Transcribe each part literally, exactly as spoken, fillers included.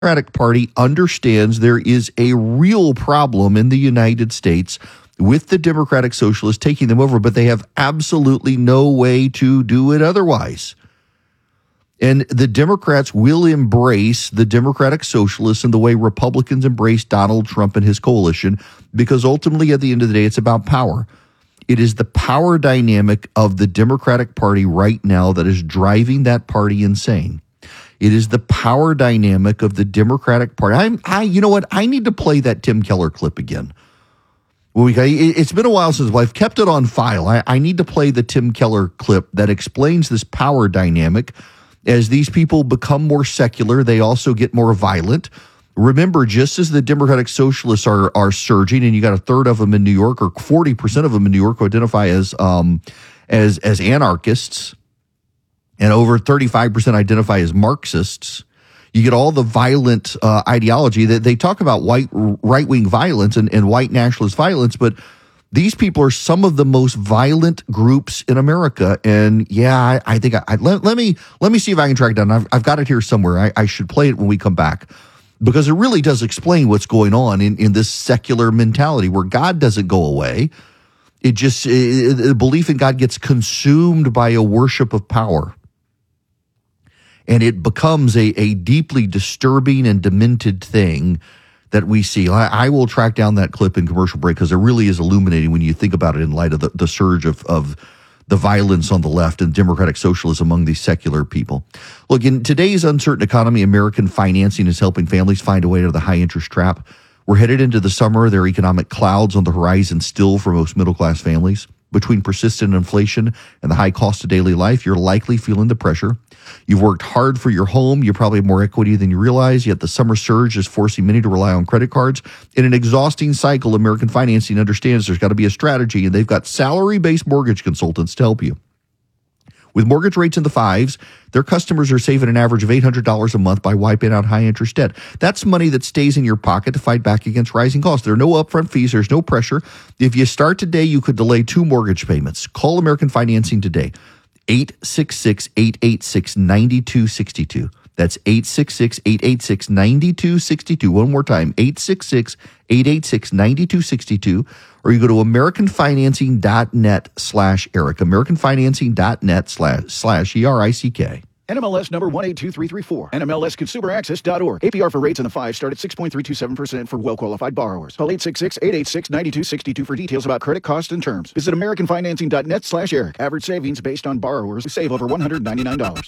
Democratic Party understands there is a real problem in the United States with the Democratic Socialists taking them over, but they have absolutely no way to do it otherwise. And the Democrats will embrace the Democratic Socialists in the way Republicans embrace Donald Trump and his coalition, because ultimately, at the end of the day, it's about power. It is the power dynamic of the Democratic Party right now that is driving that party insane. It is the power dynamic of the Democratic Party. I'm, I, you know what? I need to play that Tim Keller clip again. Well, we, it's been a while since I've kept it on file. I, I need to play the Tim Keller clip that explains this power dynamic. As these people become more secular, they also get more violent. Remember, just as the Democratic Socialists are are surging, and you got a third of them in New York, or forty percent of them in New York who identify as um, as as anarchists, and over thirty-five percent identify as Marxists. You get all the violent uh, ideology that they talk about white right-wing violence and, and white nationalist violence, but these people are some of the most violent groups in America. And yeah, I, I think I, I let, let me let me see if I can track it down. I've, I've got it here somewhere. I, I should play it when we come back, because it really does explain what's going on in, in this secular mentality where God doesn't go away. It just, it, the belief in God gets consumed by a worship of power. And it becomes a, a deeply disturbing and demented thing that we see. I, I will track down that clip in commercial break, because it really is illuminating when you think about it in light of the, the surge of, of the violence on the left and Democratic Socialists among these secular people. Look, in today's uncertain economy, American financing is helping families find a way out of the high interest trap. We're headed into the summer. There are economic clouds on the horizon still for most middle-class families. Between persistent inflation and the high cost of daily life, you're likely feeling the pressure. You've worked hard for your home. You probably have more equity than you realize, yet the summer surge is forcing many to rely on credit cards. In an exhausting cycle, American Financing understands there's got to be a strategy, and they've got salary-based mortgage consultants to help you. With mortgage rates in the fives, their customers are saving an average of eight hundred dollars a month by wiping out high-interest debt. That's money that stays in your pocket to fight back against rising costs. There are no upfront fees. There's no pressure. If you start today, you could delay two mortgage payments. Call American Financing today. eight six six, eight eight six, nine two six two. That's eight six six, eight eight six, nine two six two. One more time, eight six six, eight eight six, nine two six two. Or you go to americanfinancing.net slash Eric, americanfinancing.net slash, slash E R I C K. N M L S number one eight two three three four. N M L S consumer access dot org. A P R for rates in the five start at six point three two seven percent for well-qualified borrowers. Call eight six six, eight eight six, nine two six two for details about credit costs and terms. Visit americanfinancing.net slash Eric. Average savings based on borrowers who save over one hundred ninety-nine dollars.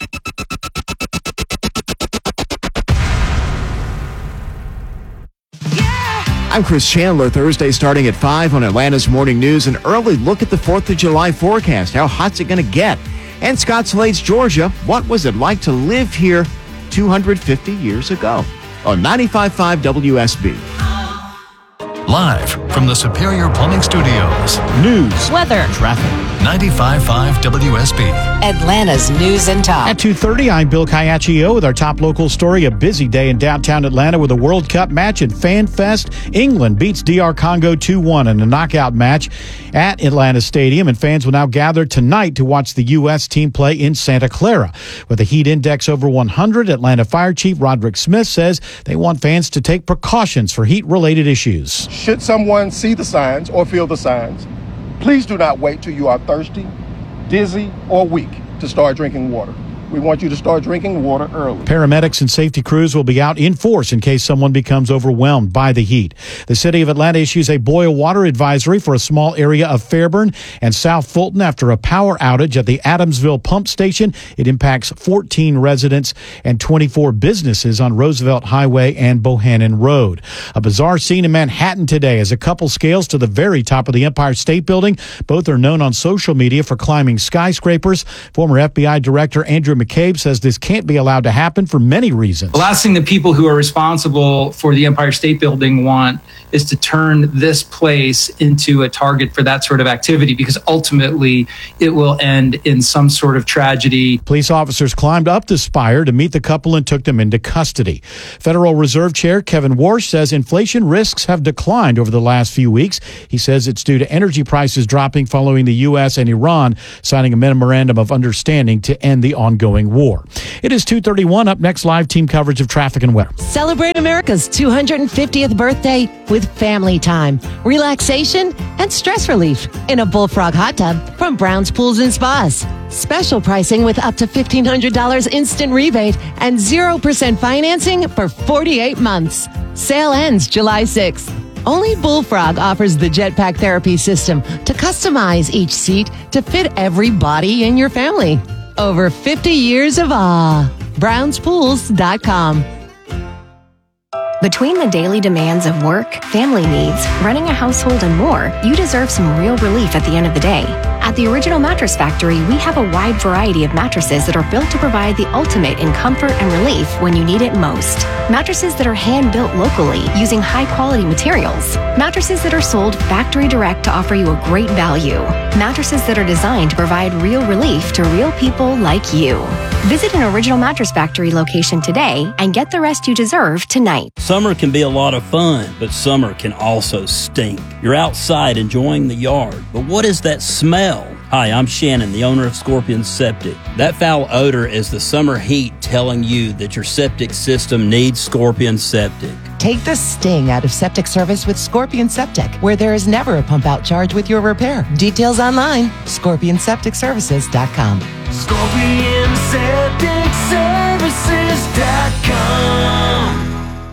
I'm Chris Chandler. Thursday starting at five on Atlanta's Morning News. An early look at the fourth of July forecast. How hot's it going to get? And Scott Slade's Georgia. What was it like to live here two hundred fifty years ago? On ninety-five point five W S B. Live from the Superior Plumbing Studios. News, weather, traffic. ninety-five point five W S B. Atlanta's News and Talk. At two thirty, I'm Bill Caiaccio with our top local story. A busy day in downtown Atlanta with a World Cup match and Fan Fest. England beats D R Congo two one in a knockout match at Atlanta Stadium, and fans will now gather tonight to watch the U S team play in Santa Clara. With a heat index over one hundred, Atlanta Fire Chief Roderick Smith says they want fans to take precautions for heat-related issues. Should someone see the signs or feel the signs, please do not wait till you are thirsty, dizzy, or weak to start drinking water. We want you to start drinking water early. Paramedics and safety crews will be out in force in case someone becomes overwhelmed by the heat. The city of Atlanta issues a boil water advisory for a small area of Fairburn and South Fulton after a power outage at the Adamsville pump station. It impacts fourteen residents and twenty-four businesses on Roosevelt Highway and Bohannon Road. A bizarre scene in Manhattan today as a couple scales to the very top of the Empire State Building. Both are known on social media for climbing skyscrapers. Former F B I Director Andrew McCabe says this can't be allowed to happen for many reasons. The last thing the people who are responsible for the Empire State Building want is to turn this place into a target for that sort of activity, because ultimately it will end in some sort of tragedy. Police officers climbed up the spire to meet the couple and took them into custody. Federal Reserve Chair Kevin Warsh says inflation risks have declined over the last few weeks. He says it's due to energy prices dropping following the U S and Iran signing a memorandum of understanding to end the ongoing ongoing war. It is two thirty-one. Up next, live team coverage of traffic and weather. Celebrate America's two hundred fiftieth birthday with family time, relaxation, and stress relief in a Bullfrog hot tub from Brown's Pools and Spas. Special pricing with up to fifteen hundred dollars instant rebate and zero percent financing for forty-eight months. Sale ends July sixth. Only Bullfrog offers the Jetpack Therapy System to customize each seat to fit every body in your family. Over fifty years of awe. Browns Pools dot com. Between the daily demands of work, family needs, running a household, and more, you deserve some real relief at the end of the day. At the Original Mattress Factory, we have a wide variety of mattresses that are built to provide the ultimate in comfort and relief when you need it most. Mattresses that are hand-built locally using high-quality materials. Mattresses that are sold factory direct to offer you a great value. Mattresses that are designed to provide real relief to real people like you. Visit an Original Mattress Factory location today and get the rest you deserve tonight. Summer can be a lot of fun, but summer can also stink. You're outside enjoying the yard, but what is that smell? Hi, I'm Shannon, the owner of Scorpion Septic. That foul odor is the summer heat telling you that your septic system needs Scorpion Septic. Take the sting out of septic service with Scorpion Septic, where there is never a pump out charge with your repair. Details online, scorpion septic services dot com. scorpion septic services dot com.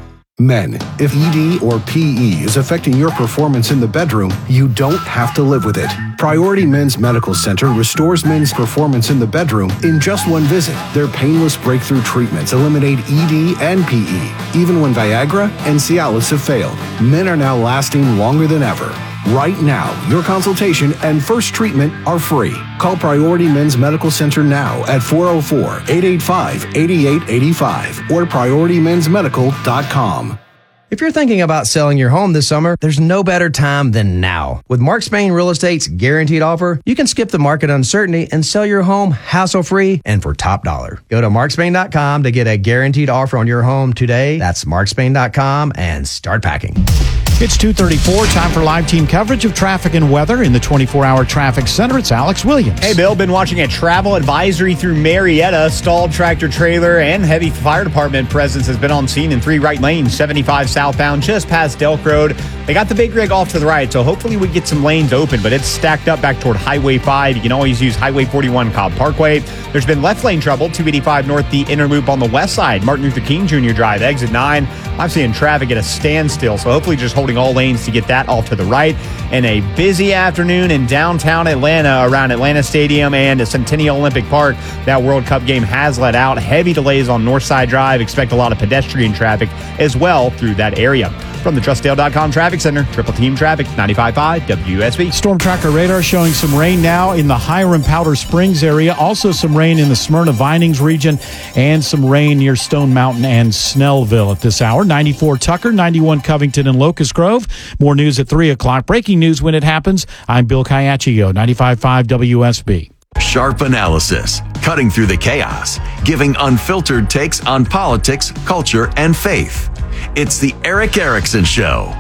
Men, if E D or P E is affecting your performance in the bedroom, you don't have to live with it. Priority Men's Medical Center restores men's performance in the bedroom in just one visit. Their painless breakthrough treatments eliminate E D and P E. Even when Viagra and Cialis have failed, men are now lasting longer than ever. Right now, your consultation and first treatment are free. Call Priority Men's Medical Center now at four oh four, eight eight five, eight eight eight five or priority men's medical dot com. If you're thinking about selling your home this summer, there's no better time than now. With Mark Spain Real Estate's guaranteed offer, you can skip the market uncertainty and sell your home hassle-free and for top dollar. Go to mark spain dot com to get a guaranteed offer on your home today. That's mark spain dot com and start packing. It's two thirty-four, time for live team coverage of traffic and weather in the twenty-four hour traffic center. It's Alex Williams. Hey, Bill, been watching a travel advisory through Marietta. Stalled tractor trailer and heavy fire department presence has been on scene in three right lanes, seventy-five southbound, just past Delk Road. They got the big rig off to the right, so hopefully we get some lanes open, but it's stacked up back toward Highway five. You can always use Highway forty-one Cobb Parkway. There's been left lane trouble, two eighty-five north, the inner loop on the west side, Martin Luther King Junior Drive, exit nine. I'm seeing traffic at a standstill, so hopefully just holding all lanes to get that off to the right. And a busy afternoon in downtown Atlanta around Atlanta Stadium and Centennial Olympic Park. That World Cup game has let out. Heavy delays on Northside Drive. Expect a lot of pedestrian traffic as well through that area. From the Trustdale dot com Traffic Center, Triple Team Traffic, ninety-five point five W S B. Storm Tracker radar showing some rain now in the Hiram Powder Springs area. Also some rain in the Smyrna Vinings region and some rain near Stone Mountain and Snellville at this hour. ninety-four Tucker, ninety-one Covington and Locust Grove. More news at three o'clock. Breaking news when it happens. I'm Bill Caiaccio, ninety-five point five W S B. Sharp analysis, cutting through the chaos, giving unfiltered takes on politics, culture, and faith. It's the Erick Erickson Show.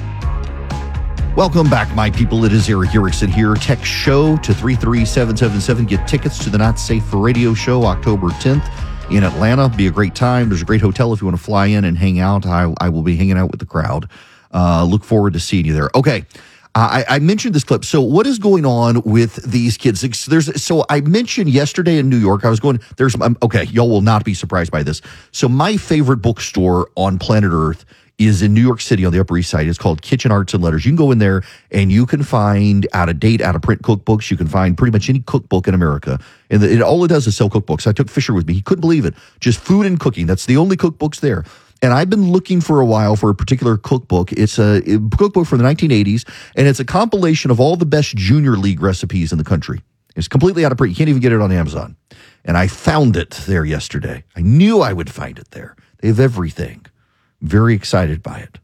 Welcome back, my people. It is Erick Erickson here. Text show to three three seven seven seven. Get tickets to the Not Safe for Radio show October tenth in Atlanta. Be a great time. There's a great hotel if you want to fly in and hang out. I, I will be hanging out with the crowd. Uh, look forward to seeing you there. Okay. Uh, I, I mentioned this clip. So what is going on with these kids? There's so I mentioned yesterday in New York, I was going, there's, um, okay, y'all will not be surprised by this. So my favorite bookstore on planet Earth is in New York City on the Upper East Side. It's called Kitchen Arts and Letters. You can go in there and you can find out of date, out of print cookbooks. You can find pretty much any cookbook in America. And the, it, all it does is sell cookbooks. I took Fisher with me. He couldn't believe it. Just food and cooking. That's the only cookbooks there. And I've been looking for a while for a particular cookbook. It's a, a cookbook from the nineteen eighties, and it's a compilation of all the best junior league recipes in the country. It's completely out of print. You can't even get it on Amazon. And I found it there yesterday. I knew I would find it there. They have everything. Very excited by it.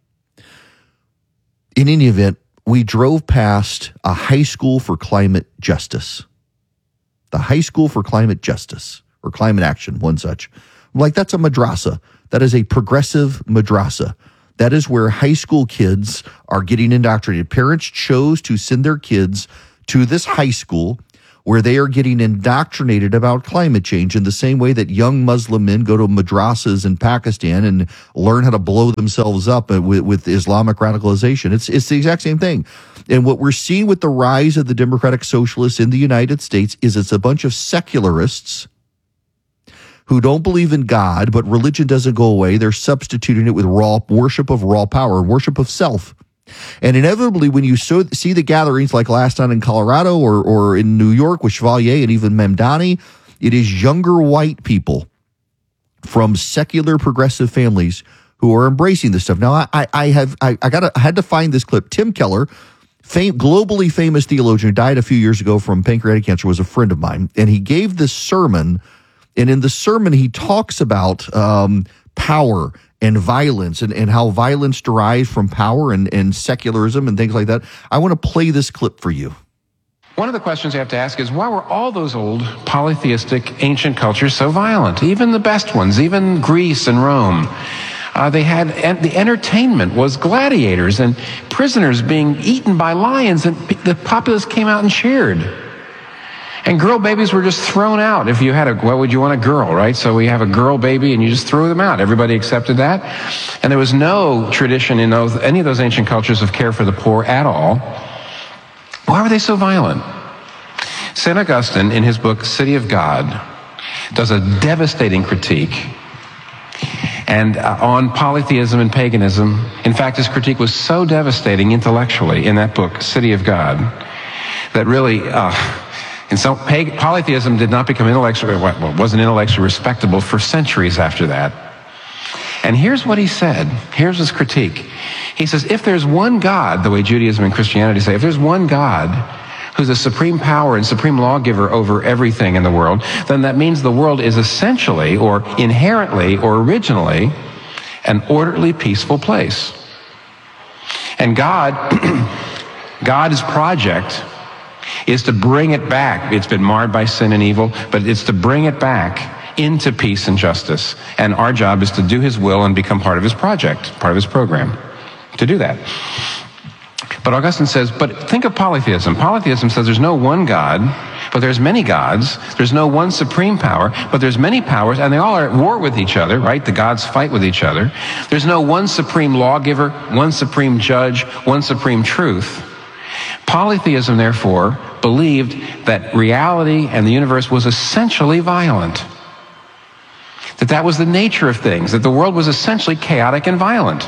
In any event, we drove past a high school for climate justice. The High School for Climate Justice, or Climate Action, one such. I'm like, that's a madrasa. That is a progressive madrasa. That is where high school kids are getting indoctrinated. Parents chose to send their kids to this high school where they are getting indoctrinated about climate change in the same way that young Muslim men go to madrasas in Pakistan and learn how to blow themselves up with, with Islamic radicalization. It's, it's the exact same thing. And what we're seeing with the rise of the Democratic Socialists in the United States is it's a bunch of secularists who don't believe in God, but religion doesn't go away. They're substituting it with raw worship of raw power, worship of self. And inevitably, when you so, see the gatherings like last night in Colorado or, or in New York with Chevalier and even Mamdani, it is younger white people from secular progressive families who are embracing this stuff. Now, I, I have I, I got I had to find this clip. Tim Keller, fam- globally famous theologian who died a few years ago from pancreatic cancer, was a friend of mine, and he gave this sermon. And in the sermon, he talks about um, power and violence and, and how violence derives from power and, and secularism and things like that. I want to play this clip for you. One of the questions you have to ask is, why were all those old polytheistic ancient cultures so violent? Even the best ones, even Greece and Rome. Uh, they had, and the entertainment was gladiators and prisoners being eaten by lions, and the populace came out and cheered. And girl babies were just thrown out. If you had a, what would you want, a girl, right? So we have a girl baby and you just threw them out. Everybody accepted that. And there was no tradition in those, any of those ancient cultures of care for the poor at all. Why were they so violent? Saint Augustine, in his book, City of God, does a devastating critique and uh, on polytheism and paganism. In fact, his critique was so devastating intellectually in that book, City of God, that really, uh, And so polytheism did not become intellectually, well, wasn't intellectually respectable for centuries after that. And here's what he said. Here's his critique. He says, if there's one God, the way Judaism and Christianity say, if there's one God who's a supreme power and supreme lawgiver over everything in the world, then that means the world is essentially or inherently or originally an orderly, peaceful place. And God, God's project is to bring it back. It's been marred by sin and evil, but it's to bring it back into peace and justice. And our job is to do his will and become part of his project, part of his program, to do that. But Augustine says, but think of polytheism. Polytheism says there's no one God, but there's many gods. There's no one supreme power, but there's many powers, and they all are at war with each other, right? The gods fight with each other. There's no one supreme lawgiver, one supreme judge, one supreme truth. Polytheism, therefore, believed that reality and the universe was essentially violent. That that was the nature of things, that the world was essentially chaotic and violent.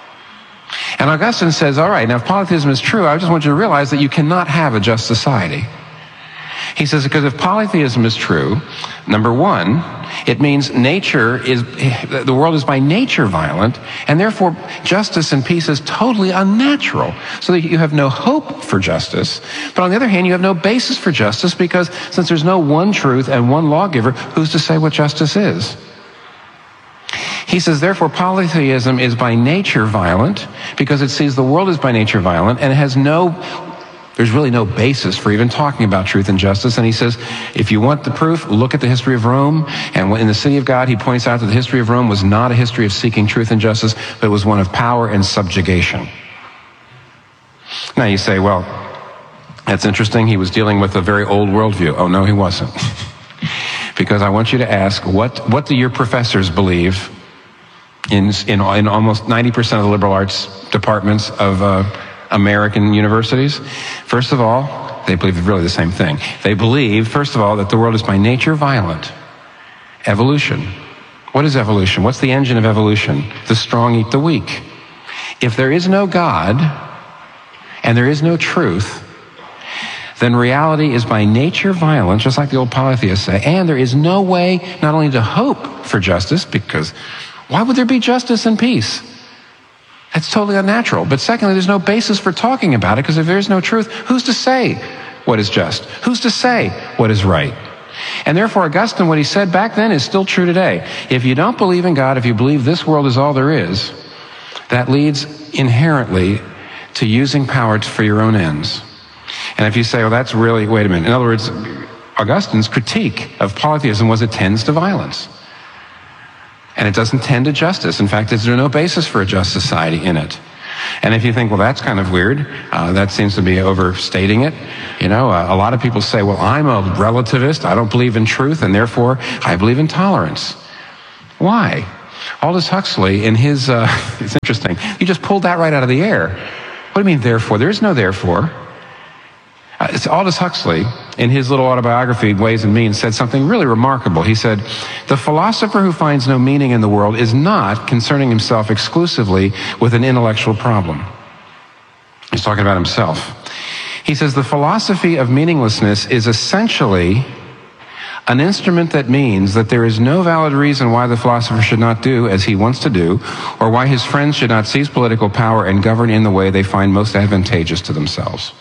And Augustine says, all right, now if polytheism is true, I just want you to realize that you cannot have a just society. He says, because if polytheism is true, number one, it means nature is, the world is by nature violent, and therefore justice and peace is totally unnatural, so that you have no hope for justice. But on the other hand, you have no basis for justice, because since there's no one truth and one lawgiver, who's to say what justice is? He says, therefore, polytheism is by nature violent, because it sees the world is by nature violent, and it has no There's really no basis for even talking about truth and justice. And he says, if you want the proof, look at the history of Rome. And in the City of God, he points out that the history of Rome was not a history of seeking truth and justice, but it was one of power and subjugation. Now you say, well, that's interesting. He was dealing with a very old worldview. Oh, no, he wasn't. Because I want you to ask, what, what do your professors believe in, in, in almost ninety percent of the liberal arts departments of uh, American universities? First of all, they believe really the same thing. They believe, first of all, that the world is by nature violent. Evolution. What is evolution? What's the engine of evolution? The strong eat the weak. If there is no God and there is no truth, then reality is by nature violent, just like the old polytheists say, and there is no way not only to hope for justice, because why would there be justice and peace? That's totally unnatural. But secondly, there's no basis for talking about it, because if there's no truth, who's to say what is just? Who's to say what is right? And therefore, Augustine, what he said back then is still true today. If you don't believe in God, if you believe this world is all there is, that leads inherently to using power for your own ends. And if you say, well, that's really, wait a minute. In other words, Augustine's critique of polytheism was it tends to violence. And it doesn't tend to justice. In fact, there's no basis for a just society in it. And if you think, well, that's kind of weird, uh, that seems to be overstating it. You know, uh, a lot of people say, well, I'm a relativist. I don't believe in truth, and therefore I believe in tolerance. Why? Aldous Huxley, in his, uh, it's interesting, you just pulled that right out of the air. What do you mean, therefore? There is no therefore. Uh, it's Aldous Huxley, in his little autobiography, Ways and Means, said something really remarkable. He said, the philosopher who finds no meaning in the world is not concerning himself exclusively with an intellectual problem. He's talking about himself. He says, the philosophy of meaninglessness is essentially an instrument that means that there is no valid reason why the philosopher should not do as he wants to do, or why his friends should not seize political power and govern in the way they find most advantageous to themselves.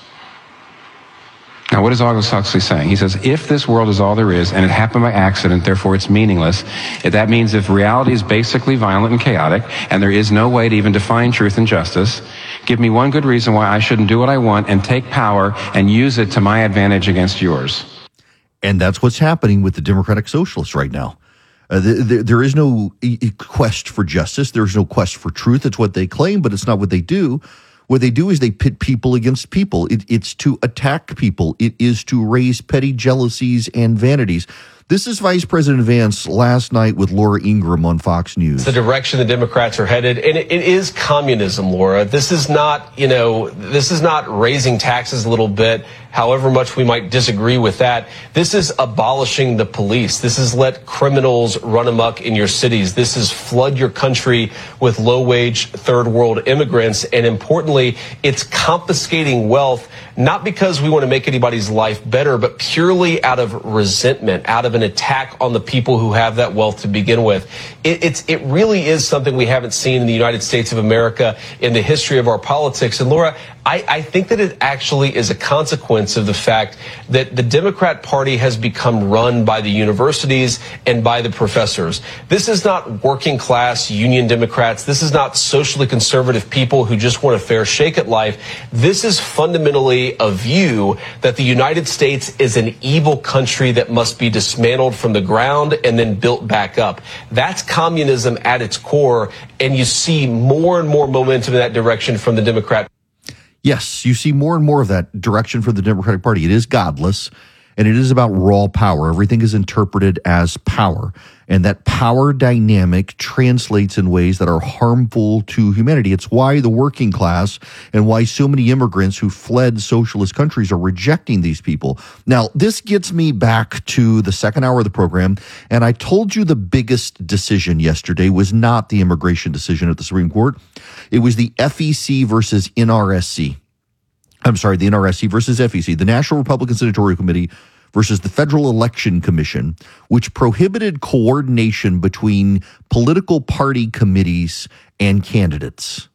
Now, what is Aldous Huxley saying? He says, if this world is all there is, and it happened by accident, therefore it's meaningless, that means if reality is basically violent and chaotic, and there is no way to even define truth and justice, give me one good reason why I shouldn't do what I want and take power and use it to my advantage against yours. And that's what's happening with the Democratic Socialists right now. Uh, the, the, there is no quest for justice. There's no quest for truth. It's what they claim, but it's not what they do. What they do is they pit people against people. It, it's to attack people. It is to raise petty jealousies and vanities. This is Vice President Vance last night with Laura Ingraham on Fox News. The direction the Democrats are headed, and it, it is communism, Laura. This is not, you know, this is not raising taxes a little bit, however much we might disagree with that. This is abolishing the police. This is let criminals run amok in your cities. This is flood your country with low-wage third-world immigrants. And importantly, it's confiscating wealth, not because we want to make anybody's life better, but purely out of resentment, out of an attack on the people who have that wealth to begin with. It, it's, it really is something we haven't seen in the United States of America in the history of our politics. And Laura, I, I think that it actually is a consequence of the fact that the Democrat Party has become run by the universities and by the professors. This is not working class union Democrats. This is not socially conservative people who just want a fair shake at life. This is fundamentally a view that the United States is an evil country that must be dismantled from the ground and then built back up. That's communism at its core, and you see more and more momentum in that direction from the Democrat. Yes, you see more and more of that direction for the Democratic Party. It is godless, and it is about raw power. Everything is interpreted as power, and that power dynamic translates in ways that are harmful to humanity. It's why the working class and why so many immigrants who fled socialist countries are rejecting these people. Now, this gets me back to the second hour of the program, and I told you the biggest decision yesterday was not the immigration decision at the Supreme Court. It was the F E C versus N R S C. I'm sorry, the N R S C versus F E C, the National Republican Senatorial Committee versus the Federal Election Commission, which prohibited coordination between political party committees and candidates.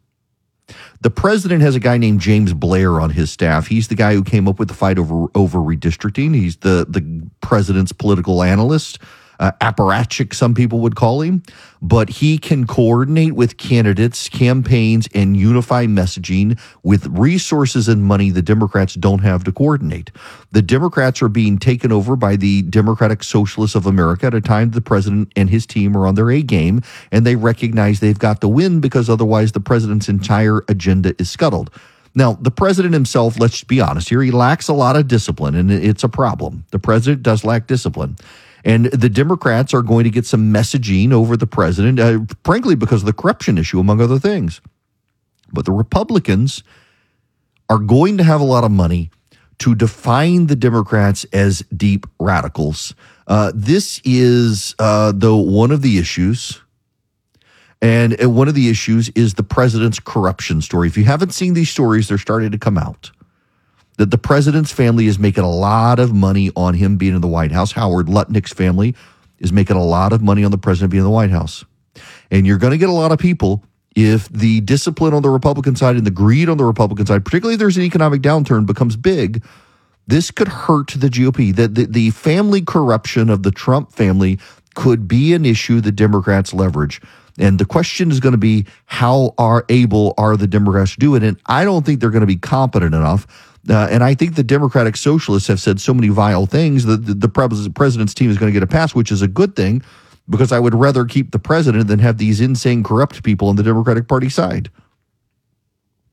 The president has a guy named James Blair on his staff. He's the guy who came up with the fight over over redistricting. He's the, the president's political analyst. Uh, apparatchik, some people would call him, but he can coordinate with candidates, campaigns, and unify messaging with resources and money the Democrats don't have to coordinate. The Democrats are being taken over by the Democratic Socialists of America at a time the president and his team are on their A game, and they recognize they've got to win because otherwise the president's entire agenda is scuttled. Now, the president himself, let's be honest here, he lacks a lot of discipline, and it's a problem. The president does lack discipline. And the Democrats are going to get some messaging over the president, uh, frankly, because of the corruption issue, among other things. But the Republicans are going to have a lot of money to define the Democrats as deep radicals. Uh, this is, uh, though, one of the issues. And one of the issues is the president's corruption story. If you haven't seen these stories, they're starting to come out. That the president's family is making a lot of money on him being in the White House. Howard Lutnick's family is making a lot of money on the president being in the White House. And you're going to get a lot of people, if the discipline on the Republican side and the greed on the Republican side, particularly if there's an economic downturn, becomes big, this could hurt the G O P. That the, the family corruption of the Trump family could be an issue the Democrats leverage. And the question is going to be, how are able are the Democrats to do it? And I don't think they're going to be competent enough. Uh, and I think the Democratic Socialists have said so many vile things that the, the president's team is going to get a pass, which is a good thing, because I would rather keep the president than have these insane, corrupt people on the Democratic Party side.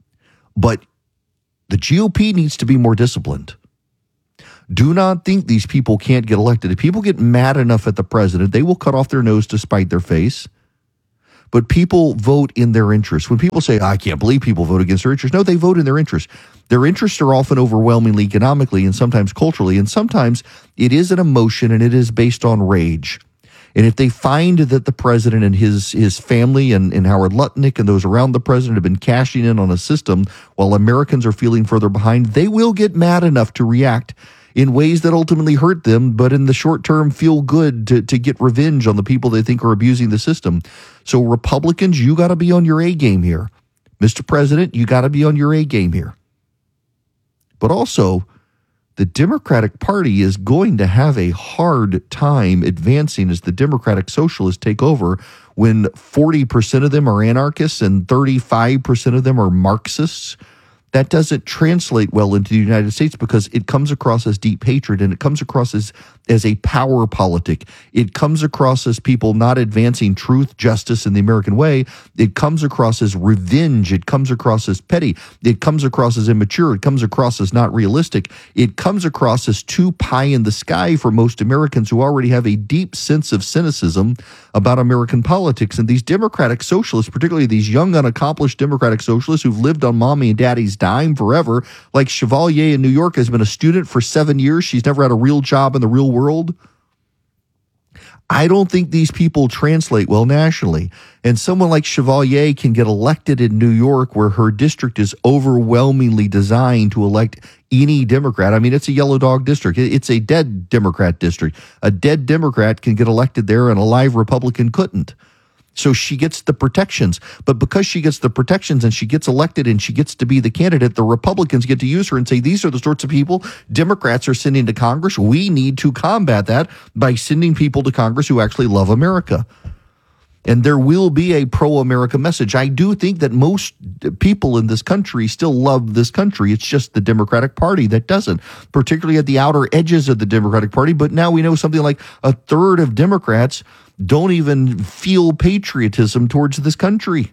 But the G O P needs to be more disciplined. Do not think these people can't get elected. If people get mad enough at the president, they will cut off their nose to spite their face. But people vote in their interest. When people say, I can't believe people vote against their interests, no, they vote in their interest. Their interests are often overwhelmingly economically and sometimes culturally, and sometimes it is an emotion and it is based on rage. And if they find that the president and his his family and, and Howard Lutnick and those around the president have been cashing in on a system while Americans are feeling further behind, they will get mad enough to react in ways that ultimately hurt them, but in the short term feel good to, to get revenge on the people they think are abusing the system. So Republicans, you got to be on your A game here. Mister President, you got to be on your A game here. But also, the Democratic Party is going to have a hard time advancing as the Democratic Socialists take over when forty percent of them are anarchists and thirty-five percent of them are Marxists. That doesn't translate well into the United States because it comes across as deep hatred and it comes across as, as a power politic. It comes across as people not advancing truth, justice, in the American way. It comes across as revenge. It comes across as petty. It comes across as immature. It comes across as not realistic. It comes across as too pie in the sky for most Americans who already have a deep sense of cynicism about American politics. And these Democratic Socialists, particularly these young, unaccomplished Democratic Socialists who've lived on mommy and daddy's dime forever, like Chevalier in New York has been a student for seven years. She's never had a real job in the real world. I don't think these people translate well nationally. And someone like Chevalier can get elected in New York where her district is overwhelmingly designed to elect any Democrat. I mean, it's a yellow dog district. It's a dead Democrat district. A dead Democrat can get elected there and a live Republican couldn't. So she gets the protections. But because she gets the protections and she gets elected and she gets to be the candidate, the Republicans get to use her and say, these are the sorts of people Democrats are sending to Congress. We need to combat that by sending people to Congress who actually love America. And there will be a pro-America message. I do think that most people in this country still love this country. It's just the Democratic Party that doesn't, particularly at the outer edges of the Democratic Party. But now we know something like a third of Democrats don't even feel patriotism towards this country.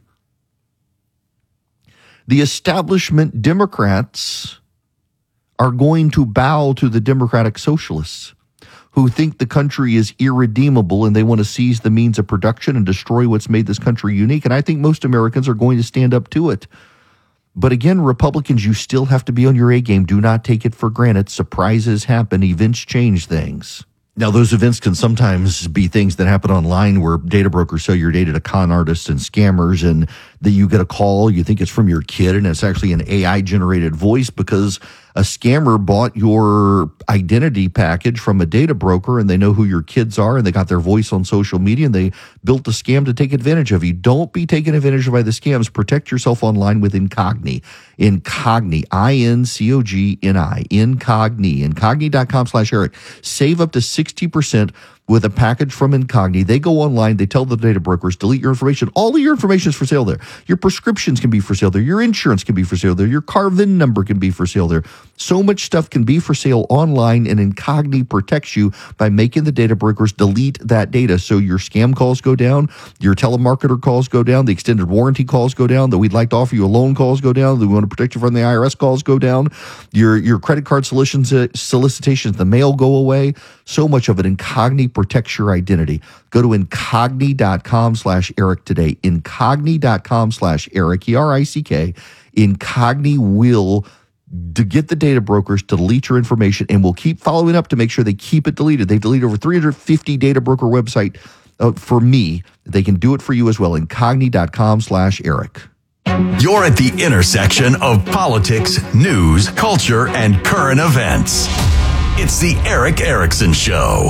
The establishment Democrats are going to bow to the Democratic Socialists who think the country is irredeemable and they want to seize the means of production and destroy what's made this country unique. And I think most Americans are going to stand up to it. But again, Republicans, you still have to be on your A game. Do not take it for granted. Surprises happen. Events change things. Now, those events can sometimes be things that happen online where data brokers sell your data to con artists and scammers, and that you get a call, you think it's from your kid, and it's actually an A I-generated voice because a scammer bought your identity package from a data broker, and they know who your kids are, and they got their voice on social media, and they built a scam to take advantage of you. Don't be taken advantage of by the scams. Protect yourself online with Incogni. Incogni, I N C O G N I, Incogni, incogni.com slash Eric. Save up to sixty percent with a package from Incogni. They go online, they tell the data brokers, delete your information. All of your information is for sale there. Your prescriptions can be for sale there. Your insurance can be for sale there. Your car V I N number can be for sale there. So much stuff can be for sale online, and Incogni protects you by making the data brokers delete that data. So your scam calls go down, your telemarketer calls go down, the extended warranty calls go down, the we'd like to offer you a loan calls go down, the we want to protect you from the I R S calls go down, your, your credit card solicitations, solicitations, the mail go away. So much of it. Incogni protects your identity. Go to incogni.com slash Eric today. Incogni.com slash Eric, E R I C K. Incogni will to get the data brokers to delete your information, and we'll keep following up to make sure they keep it deleted. They've deleted over three hundred fifty data broker website uh, for me. They can do it for you as well. Incogni.com slash Eric. You're at the intersection of politics, news, culture, and current events. It's the Eric Erickson Show.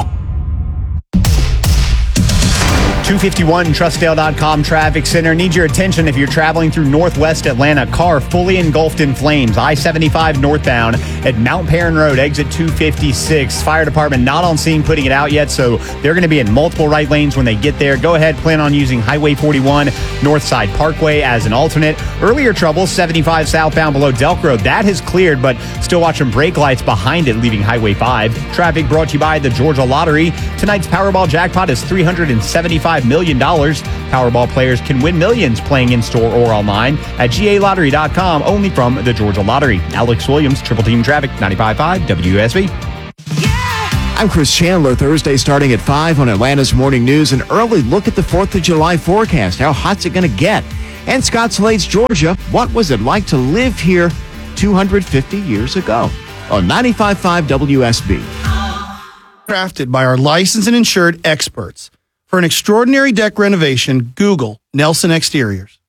two fifty-one Trustdale dot com Traffic Center needs your attention if you're traveling through northwest Atlanta. Car fully engulfed in flames. I seventy-five northbound at Mount Perrin Road, exit two fifty-six. Fire department not on scene putting it out yet, so they're going to be in multiple right lanes when they get there. Go ahead, plan on using Highway forty-one Northside Parkway as an alternate. Earlier trouble, seventy-five southbound below Delk Road. That has cleared, but still watching brake lights behind it, leaving Highway five. Traffic brought to you by the Georgia Lottery. Tonight's Powerball jackpot is three hundred seventy-five five million dollars. Powerball players can win millions playing in-store or online at G A lottery dot com, only from the Georgia Lottery. Alex Williams, Triple Team Traffic, ninety-five point five W S B. I'm Chris Chandler. Thursday starting at five on Atlanta's Morning News. An early look at the fourth of July forecast. How hot's it going to get? And Scotts Lakes, Georgia. What was it like to live here two hundred fifty years ago? On ninety-five point five W S B. Crafted by our licensed and insured experts. For an extraordinary deck renovation, Google Nelson Exteriors.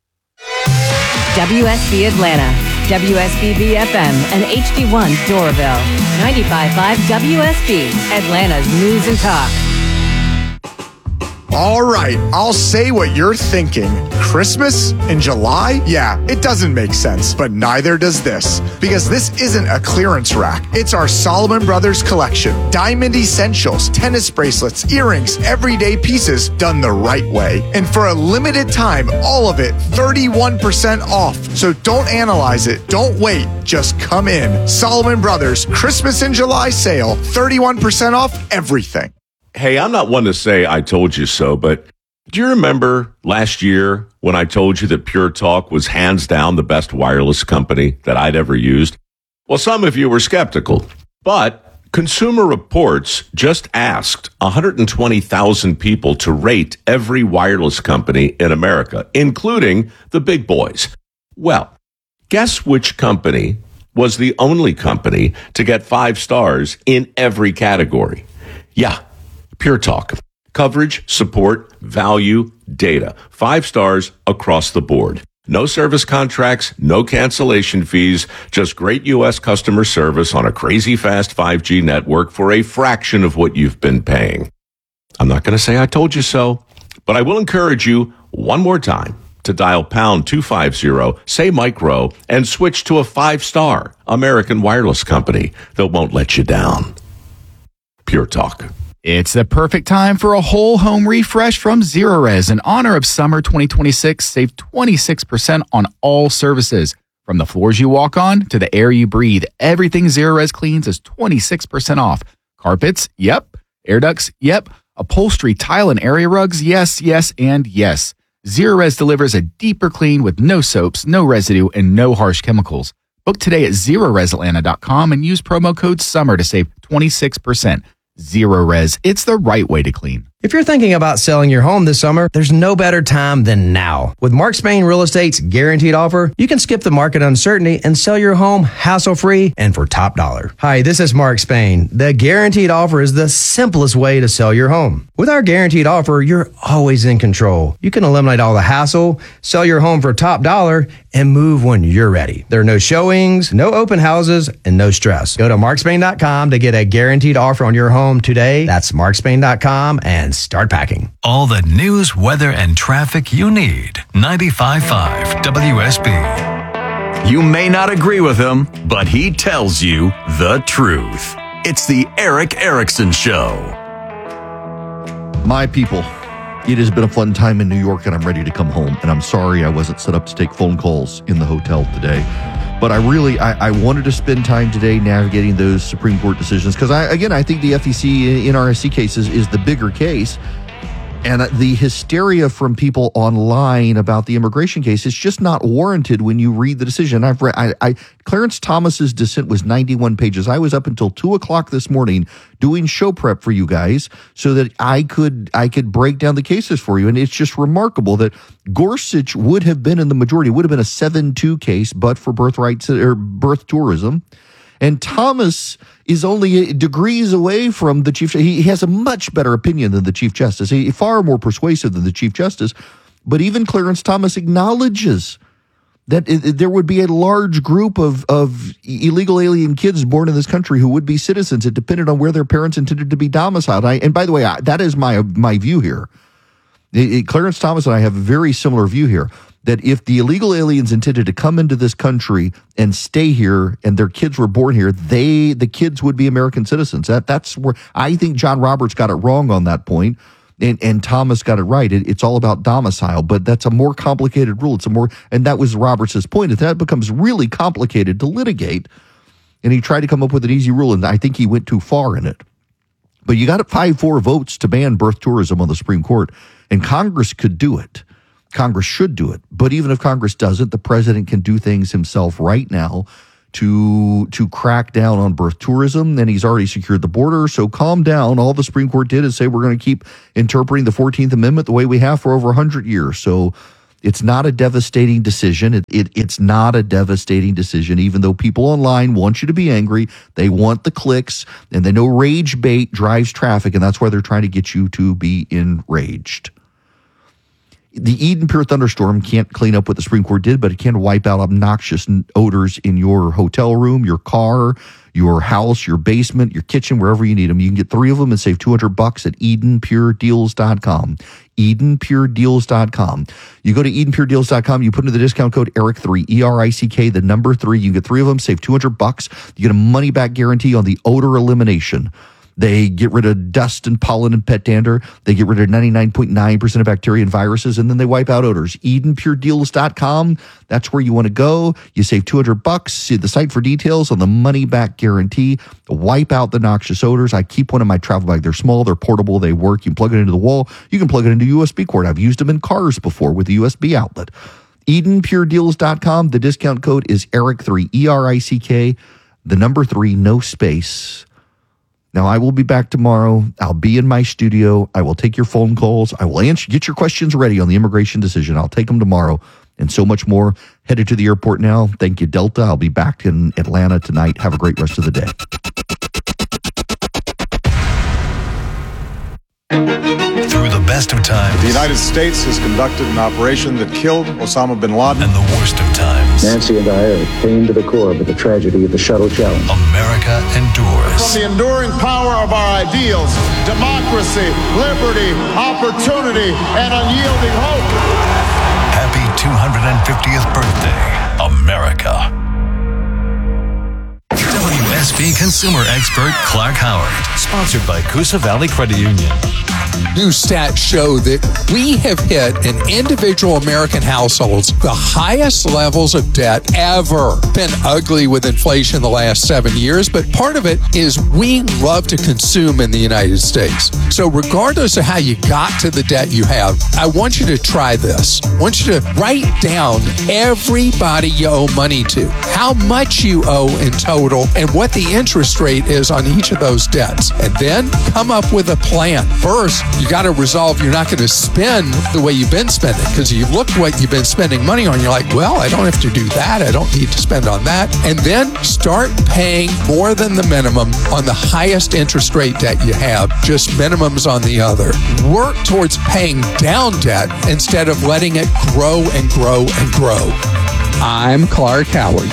W S B Atlanta, W S B B F M, and H D one Doraville. ninety-five point five W S B, Atlanta's News and Talk. All right, I'll say what you're thinking. Christmas in July? Yeah, it doesn't make sense, but neither does this. Because this isn't a clearance rack. It's our Solomon Brothers collection. Diamond essentials, tennis bracelets, earrings, everyday pieces done the right way. And for a limited time, all of it thirty-one percent off. So don't analyze it. Don't wait. Just come in. Solomon Brothers Christmas in July sale. thirty-one percent off everything. Hey, I'm not one to say I told you so, but do you remember last year when I told you that Pure Talk was hands down the best wireless company that I'd ever used? Well, some of you were skeptical, but Consumer Reports just asked one hundred twenty thousand people to rate every wireless company in America, including the big boys. Well, guess which company was the only company to get five stars in every category? Yeah. Pure Talk. Coverage, support, value, data. Five stars across the board. No service contracts, no cancellation fees, just great U S customer service on a crazy fast five G network for a fraction of what you've been paying. I'm not going to say I told you so, but I will encourage you one more time to dial pound two fifty, say micro, and switch to a five-star American wireless company that won't let you down. Pure Talk. It's the perfect time for a whole home refresh from Zerorez. In honor of summer twenty twenty-six, save twenty-six percent on all services. From the floors you walk on to the air you breathe, everything Zerorez cleans is twenty-six percent off. Carpets? Yep. Air ducts? Yep. Upholstery, tile, and area rugs? Yes, yes, and yes. Zerorez delivers a deeper clean with no soaps, no residue, and no harsh chemicals. Book today at Zerorez Atlanta dot com and use promo code SUMMER to save twenty-six percent. Zerorez, it's the right way to clean. If you're thinking about selling your home this summer, there's no better time than now. With Mark Spain Real Estate's guaranteed offer, you can skip the market uncertainty and sell your home hassle-free and for top dollar. Hi, this is Mark Spain. The guaranteed offer is the simplest way to sell your home. With our guaranteed offer, you're always in control. You can eliminate all the hassle, sell your home for top dollar, and move when you're ready. There are no showings, no open houses, and no stress. Go to mark spain dot com to get a guaranteed offer on your home today. That's mark spain dot com and start packing. All the news, weather, and traffic you need. ninety-five point five W S B. You may not agree with him, but he tells you the truth. It's the Erick Erickson Show. My people, it has been a fun time in New York, and I'm ready to come home. And I'm sorry I wasn't set up to take phone calls in the hotel today. But I really, I, I wanted to spend time today navigating those Supreme Court decisions because, I, again, I think the F E C N R S C cases is the bigger case. And the hysteria from people online about the immigration case is just not warranted when you read the decision. I've read, I, I, Clarence Thomas's dissent was ninety-one pages. I was up until two o'clock this morning doing show prep for you guys so that I could, I could break down the cases for you. And it's just remarkable that Gorsuch would have been in the majority. It would have been a seven two case, but for birthrights or birth tourism. And Thomas is only degrees away from the Chief. He has a much better opinion than the Chief Justice. He far more persuasive than the Chief Justice. But even Clarence Thomas acknowledges that it, there would be a large group of, of illegal alien kids born in this country who would be citizens. It depended on where their parents intended to be domiciled. I, and by the way, I, that is my my view here. It, it, Clarence Thomas and I have a very similar view here. That if the illegal aliens intended to come into this country and stay here and their kids were born here, they the kids would be American citizens. That That's where I think John Roberts got it wrong on that point, and, and Thomas got it right. It, it's all about domicile, but that's a more complicated rule. It's a more, and that was Roberts' point. And that becomes really complicated to litigate, and he tried to come up with an easy rule, and I think he went too far in it. But you got five four votes to ban birth tourism on the Supreme Court. And Congress could do it. Congress should do it. But even if Congress doesn't, the president can do things himself right now to to crack down on birth tourism, and he's already secured the border. So calm down. All the Supreme Court did is say we're going to keep interpreting the fourteenth Amendment the way we have for over one hundred years. So it's not a devastating decision. It, it It's not a devastating decision, even though people online want you to be angry. They want the clicks, and they know rage bait drives traffic, and that's why they're trying to get you to be enraged. The Eden Pure Thunderstorm can't clean up what the Supreme Court did, but it can wipe out obnoxious odors in your hotel room, your car, your house, your basement, your kitchen, wherever you need them. You can get three of them and save two hundred bucks at eden pure deals dot com. eden pure deals dot com. You go to eden pure deals dot com, you put in the discount code ERIC three, E R I C K, the number three. You get three of them, save two hundred bucks. You get a money back guarantee on the odor elimination. They get rid of dust and pollen and pet dander. They get rid of ninety-nine point nine percent of bacteria and viruses, and then they wipe out odors. eden pure deals dot com. That's where you want to go. You save two hundred bucks. See the site for details on the money back guarantee. Wipe out the noxious odors. I keep one in my travel bag. They're small. They're portable. They work. You can plug it into the wall. You can plug it into a U S B cord. I've used them in cars before with a U S B outlet. eden pure deals dot com. The discount code is ERIC three, E R I C K, the number three, no space. Now, I will be back tomorrow. I'll be in my studio. I will take your phone calls. I will answer, get your questions ready on the immigration decision. I'll take them tomorrow and so much more. Headed to the airport now. Thank you, Delta. I'll be back in Atlanta tonight. Have a great rest of the day. Through the best of times. The United States has conducted an operation that killed Osama bin Laden. And the worst of times. Nancy and I are pained to the core by the tragedy of the shuttle challenge. America endures. From the enduring power of our ideals, democracy, liberty, opportunity, and unyielding hope. Happy two hundred fiftieth birthday, America. W S B consumer expert Clark Howard. Sponsored by Coosa Valley Credit Union. New stats show that we have hit in individual American households the highest levels of debt ever. Been ugly with inflation the last seven years, but part of it is we love to consume in the United States. So regardless of how you got to the debt you have, I want you to try this. I want you to write down everybody you owe money to, how much you owe in total, and what the interest rate is on each of those debts. And then come up with a plan. First, you got to resolve you're not going to spend the way you've been spending, because you look what you've been spending money on. You're like, well, I don't have to do that. I don't need to spend on that. And then start paying more than the minimum on the highest interest rate debt you have, just minimums on the other. Work towards paying down debt instead of letting it grow and grow and grow. I'm Clark Howard.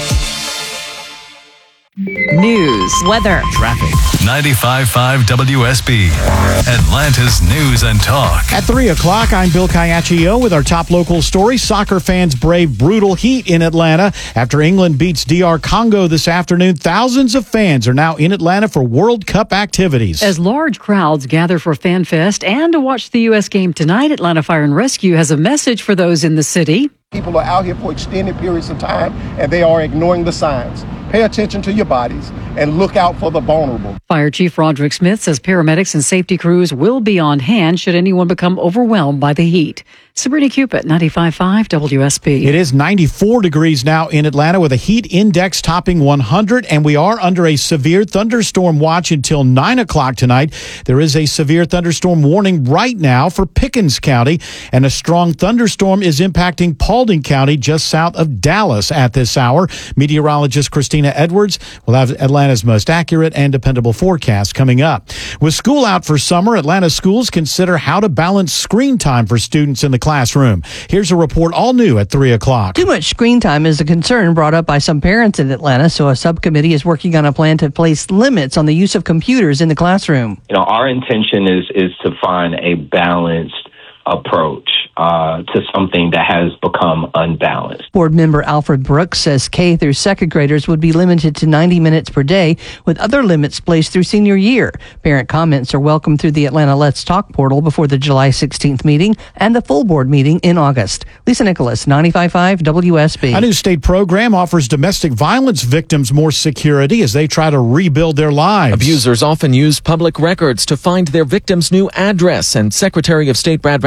News, weather, traffic. ninety-five point five W S B, Atlanta's news and talk. At three o'clock, I'm Bill Caiaccio with our top local story. Soccer fans brave brutal heat in Atlanta after England beats D R Congo this afternoon. Thousands of fans are now in Atlanta for World Cup activities. As large crowds gather for Fan Fest and to watch the U S game tonight, Atlanta Fire and Rescue has a message for those in the city. People are out here for extended periods of time, and they are ignoring the signs. Pay attention to your bodies and look out for the vulnerable. Fire Chief Roderick Smith says paramedics and safety crews will be on hand should anyone become overwhelmed by the heat. Sabrina Cupid, ninety-five point five W S B. It is ninety-four degrees now in Atlanta with a heat index topping one hundred, and we are under a severe thunderstorm watch until nine o'clock tonight. There is a severe thunderstorm warning right now for Pickens County, and a strong thunderstorm is impacting Paulding County just south of Dallas at this hour. Meteorologist Christina Edwards will have Atlanta's most accurate and dependable forecast coming up. With school out for summer, Atlanta schools consider how to balance screen time for students in the classroom. Here's a report all new at three o'clock. Too much screen time is a concern brought up by some parents in Atlanta, so a subcommittee is working on a plan to place limits on the use of computers in the classroom. You know, our intention is is to find a balanced approach uh, to something that has become unbalanced. Board member Alfred Brooks says K through second graders would be limited to ninety minutes per day, with other limits placed through senior year. Parent comments are welcome through the Atlanta Let's Talk portal before the July sixteenth meeting and the full board meeting in August. Lisa Nicholas, ninety-five point five W S B. A new state program offers domestic violence victims more security as they try to rebuild their lives. Abusers often use public records to find their victim's new address, and Secretary of State Brad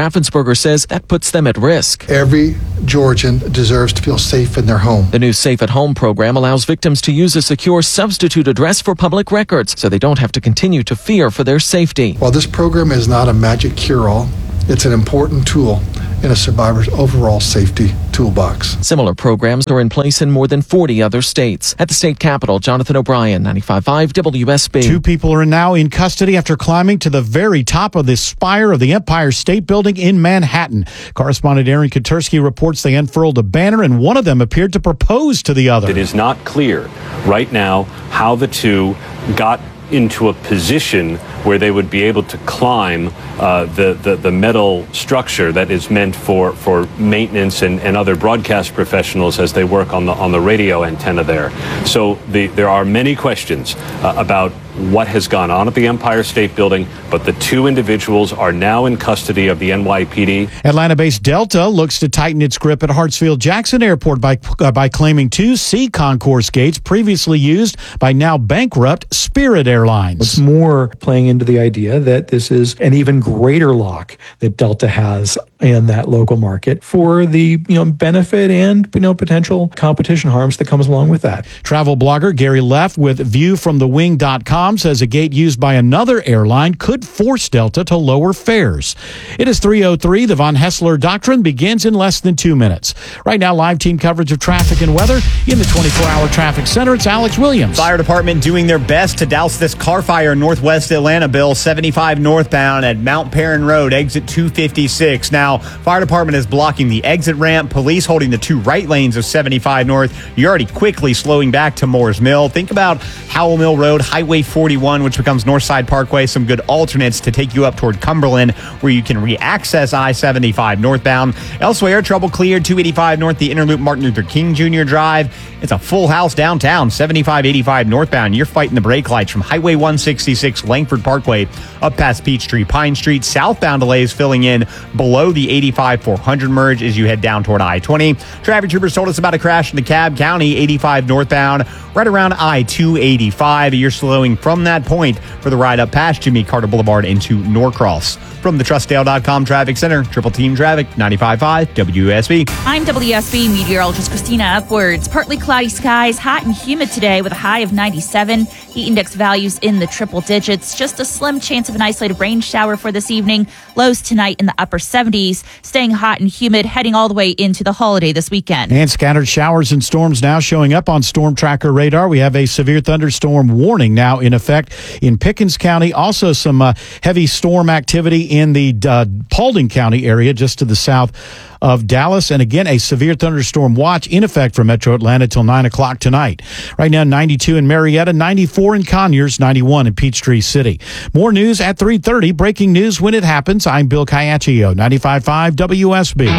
Raffensperger says that puts them at risk. Every Georgian deserves to feel safe in their home. The new Safe at Home program allows victims to use a secure substitute address for public records so they don't have to continue to fear for their safety. While this program is not a magic cure-all, it's an important tool in a survivor's overall safety toolbox. Similar programs are in place in more than forty other states. At the state capitol, Jonathan O'Brien, ninety-five point five W S B. Two people are now in custody after climbing to the very top of the spire of the Empire State Building in Manhattan. Correspondent Aaron Katersky reports they unfurled a banner and one of them appeared to propose to the other. It is not clear right now how the two got into a position where they would be able to climb uh, the, the, the metal structure that is meant for, for maintenance and, and other broadcast professionals as they work on the on the radio antenna there. So the, there are many questions uh, about what has gone on at the Empire State Building, but the two individuals are now in custody of the N Y P D. Atlanta-based Delta looks to tighten its grip at Hartsfield-Jackson Airport by uh, by claiming two C concourse gates previously used by now bankrupt Spirit Airlines. It's more playing into the idea that this is an even greater lock that Delta has in that local market for the you know benefit and you know potential competition harms that comes along with that. Travel blogger Gary Leff with view from the wing dot com says a gate used by another airline could force Delta to lower fares. It is three oh three. The Von Hessler Doctrine begins in less than two minutes. Right now, live team coverage of traffic and weather in the twenty-four hour traffic center. It's Alex Williams. Fire department doing their best to douse this car fire in northwest Atlanta, Bill, seventy-five northbound at Mount Perrin Road, exit two fifty-six. Now, fire department is blocking the exit ramp. Police holding the two right lanes of seventy-five north. You're already quickly slowing back to Moores Mill. Think about Howell Mill Road, Highway forty-one, which becomes Northside Parkway. Some good alternates to take you up toward Cumberland, where you can re-access I seventy-five northbound. Elsewhere, trouble cleared two eighty-five north, the Interloop Martin Luther King Junior Drive. It's a full house downtown, seventy-five eighty-five northbound. You're fighting the brake lights from Highway one sixty-six, Langford Parkway, up past Peachtree, Pine Street. Southbound delays filling in below the eighty-five four hundred merge as you head down toward I twenty. Traffic troopers told us about a crash in DeKalb County, eighty-five northbound, right around I two eighty-five. You're slowing from that point for the ride up past Jimmy Carter Boulevard into Norcross. From the Trustdale dot com Traffic Center, Triple Team Traffic, ninety-five point five W S B. I'm W S B meteorologist Christina Upwards. Partly cloudy skies, hot and humid today with a high of ninety-seven. Heat index values in the triple digits. Just a slim chance of an isolated rain shower for this evening. Lows tonight in the upper seventies. Staying hot and humid, heading all the way into the holiday this weekend. And scattered showers and storms now showing up on Storm Tracker radar. We have a severe thunderstorm warning now in effect in Pickens County. Also some uh, heavy storm activity in the uh, Paulding County area just to the south of Dallas. And again, a severe thunderstorm watch in effect for Metro Atlanta till nine o'clock tonight. Right now, ninety-two in Marietta, ninety-four in Conyers, ninety-one in Peachtree City. More news at three thirty. Breaking news when it happens. I'm Bill Caiaccio, ninety-five point five W S B.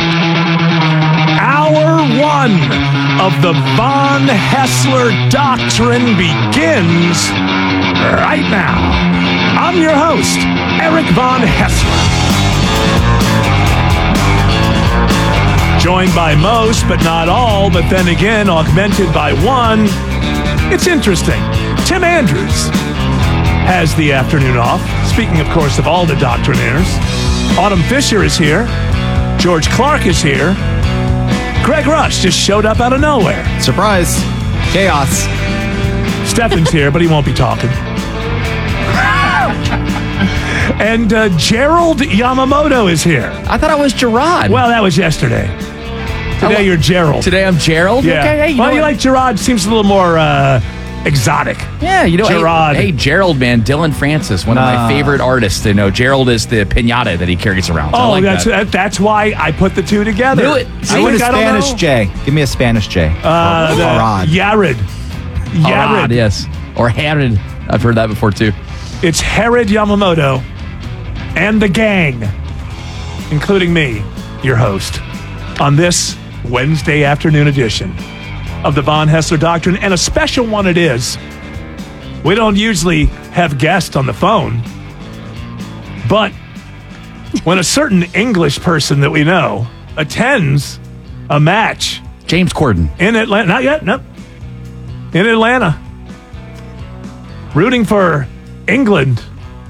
Hour one of the Von Hessler Doctrine begins right now. I'm your host, Eric Von Hessler. Joined by most, but not all, but then again, augmented by one. It's interesting. Tim Andrews has the afternoon off. Speaking, of course, of all the doctrinaires. Autumn Fisher is here. George Clark is here. Greg Rush just showed up out of nowhere. Surprise. Chaos. Stefan's here, but he won't be talking. And uh, Gerald Yamamoto is here. I thought I was Gerard. Well, that was yesterday. Today oh, you're Gerald. Today I'm Gerald? Yeah. Okay, hey, you well, know you what? like Gerard. Seems a little more uh, exotic. Yeah, you know, Gerard. Hey, hey, Gerald, man. Dylan Francis, one of Uh, my favorite artists. You know, Gerald is the pinata that he carries around. So I Oh, like that's that. that, that's why I put the two together. Do it. I I want a think I don't Spanish know. J. Give me a Spanish J. Uh, the Harad. Yared. Harad, Yared. yes. Or Herod. I've heard that before, too. It's Herod Yamamoto and the gang, including me, your host, on this Wednesday afternoon edition of the Von Hessler Doctrine, and a special one it is. We don't usually have guests on the phone, but when a certain English person that we know attends a match, James Corden in Atlanta, not yet, no, in Atlanta, rooting for England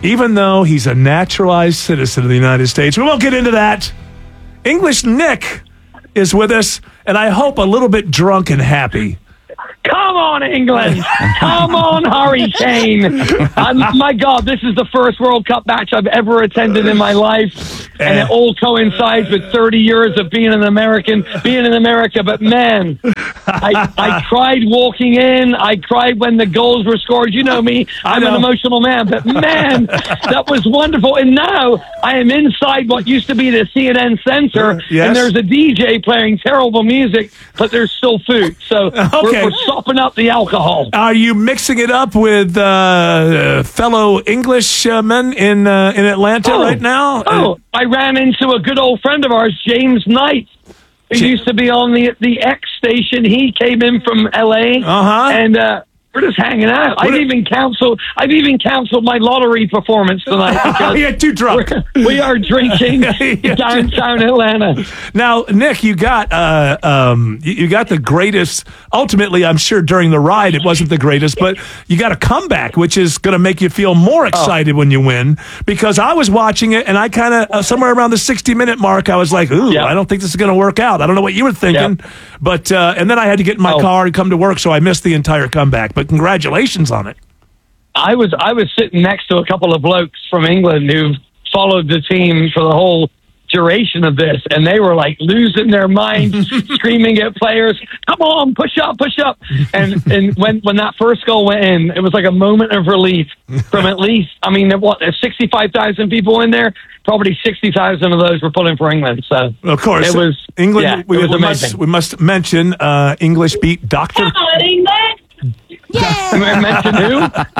even though he's a naturalized citizen of the United States. We won't get into that. English Nick is with us, and I hope a little bit drunk and happy. Come on, England. Come on, Hurricane. Um, my God, this is the first World Cup match I've ever attended in my life. And it all coincides with thirty years of being an American, being in America. But, man, I, I cried walking in. I cried when the goals were scored. You know me. I'm an emotional man. But, man, that was wonderful. And now I am inside what used to be the C N N Center. Yes. And there's a D J playing terrible music, but there's still food. So Okay. we're, we're sopping up the alcohol. Are you mixing it up with uh, fellow Englishmen in uh, in Atlanta Oh. right now? Oh, I ran into a good old friend of ours, James Knight, who used to be on the the X station. He came in from L A, Uh-huh. and uh, we're just hanging out. I've even canceled. I've even canceled my lottery performance tonight because You're too drunk. we're- we are drinking downtown Atlanta. Now, Nick, you got uh, um, you, you got the greatest. Ultimately, I'm sure during the ride it wasn't the greatest, but you got a comeback, which is going to make you feel more excited when you win. Because I was watching it, and I kind of uh, somewhere around the sixty minute mark, I was like, "Ooh, I don't think this is going to work out." I don't know what you were thinking, but uh, and then I had to get in my car and come to work, so I missed the entire comeback. But congratulations on it. I was I was sitting next to a couple of blokes from England who followed the team for the whole duration of this, and they were like losing their minds, screaming at players, "Come on, push up, push up!" And and when when that first goal went in, it was like a moment of relief from at least, I mean, what, there's sixty-five thousand people in there. Probably sixty thousand of those were pulling for England. So Of course, it was England. Yeah, we, it was we amazing. must we must mention uh, English beat Doctor Mention who?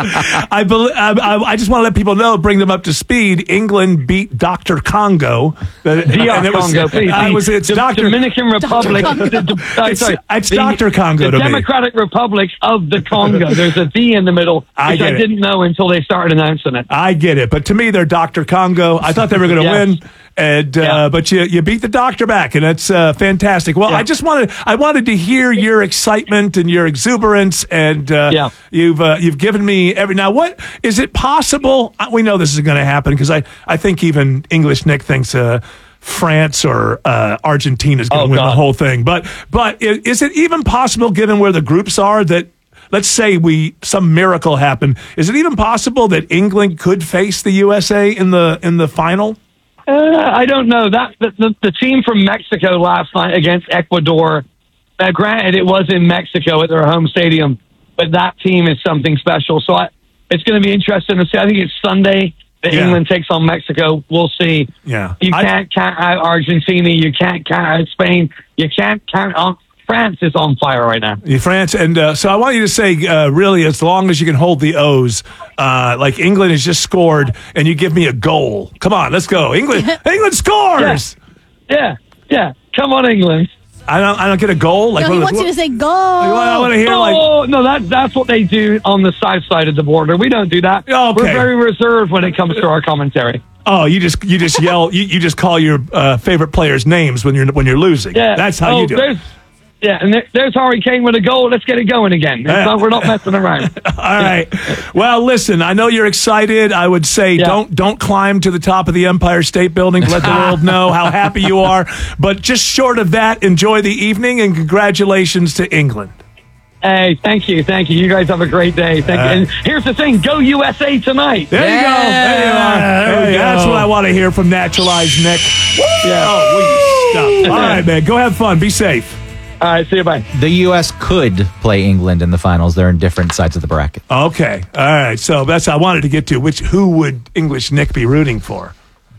I, bel I, I, I just want to let people know, bring them up to speed. England beat Doctor Congo. The D R Congo, please. I The was, it's D- Doctor Dominican Republic. Doctor the- the- uh, It's, sorry, it's the- Doctor Congo the to me. Democratic Republic of the Congo. There's a D in the middle, which I I, get it. didn't know until they started announcing it. I get it, but to me, they're Doctor Congo. I thought they were going to Yes. win, and uh, but you you beat the doctor back, and that's uh, fantastic. Well, I just wanted I wanted to hear your excitement and your exuberance, and uh, Yeah. you've uh, you've given me every now. What is it possible? uh, We know this is going to happen because I I think even English Nick thinks. Uh, France or uh, Argentina is going to Oh, win God. the whole thing, but but i- is it even possible, given where the groups are, that let's say we some miracle happened? Is it even possible that England could face the U S A in the in the final? Uh, I don't know. That the, the, the team from Mexico last night against Ecuador. Now, granted, it was in Mexico at their home stadium, but that team is something special. So I, it's going to be interesting to see. I think it's Sunday that Yeah. England takes on Mexico. We'll see. Yeah, You I- can't count out Argentina. You can't count out Spain. You can't count on France. Is on fire right now. Yeah, France, and uh, so I want you to say, uh, really, as long as you can hold the O's, uh, like England has just scored, and you give me a goal. Come on, let's go, England! England scores. Yeah, yeah. Come on, England. I don't. I don't get a goal. Like no, he what- wants you what- to say go. I want to hear like. Oh no, that that's what they do on the south side of the border. We don't do that. Okay. We're very reserved when it comes to our commentary. Oh, you just you just yell. You, you just call your uh, favorite players' names when you're when you're losing. Yeah, That's how oh, you do it. there's, Yeah, and there, there's Harry Kane with a goal. Let's get it going again. It's not- we're not messing around. All right. Well, listen, I know you're excited. I would say don't don't climb to the top of the Empire State Building to let the world know how happy you are. But just short of that, enjoy the evening and congratulations to England. Hey, thank you, thank you. You guys have a great day. Thank Uh, you. And here's the thing: go U S A tonight. There you go. There you are. There we Hey, That's go. what I want to hear from Naturalized Nick. Yeah. Oh, will you stop? All right, man. Go have fun. Be safe. All right, see you. Bye. The U S could play England in the finals. They're in different sides of the bracket. Okay. All right. So that's I wanted to get to. Which who would English Nick be rooting for?